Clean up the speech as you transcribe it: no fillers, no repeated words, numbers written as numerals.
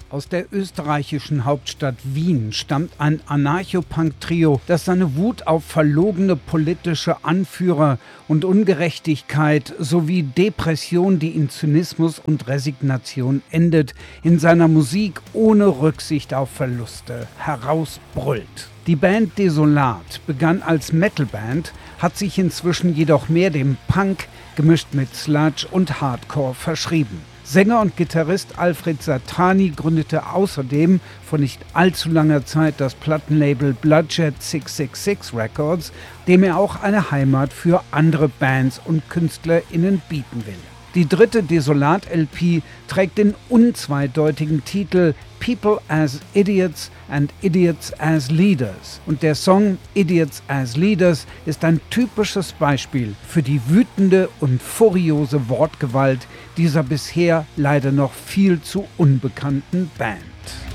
Aus der österreichischen Hauptstadt Wien stammt ein Anarcho-Punk-Trio, das seine Wut auf verlogene politische Anführer und Ungerechtigkeit sowie Depression, die in Zynismus und Resignation endet, in seiner Musik ohne Rücksicht auf Verluste herausbrüllt. Die Band Desolat begann als Metalband, hat sich inzwischen jedoch mehr dem Punk, gemischt mit Sludge und Hardcore, verschrieben. Sänger und Gitarrist Alfred Satani gründete außerdem vor nicht allzu langer Zeit das Plattenlabel Bloodshed 666 Records, dem er auch eine Heimat für andere Bands und KünstlerInnen bieten will. Die dritte Desolat-LP trägt den unzweideutigen Titel People as Idiots and Idiots as Leaders. Und der Song Idiots as Leaders ist ein typisches Beispiel für die wütende und furiose Wortgewalt dieser bisher leider noch viel zu unbekannten Band.